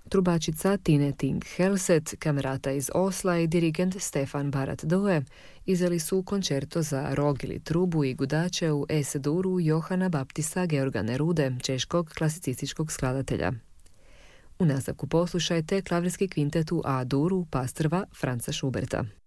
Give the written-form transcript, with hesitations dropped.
Trubačica Tine Ting Helset, kamerata iz Osla i dirigent Stefan Barat Doe izveli su koncerto za rog ili trubu i gudače u Es-duru Johana Baptista Georga Nerude, češkog klasicističkog skladatelja. U nastavku poslušajte klavirski kvintet u A-duru Pastrva Franza Schuberta.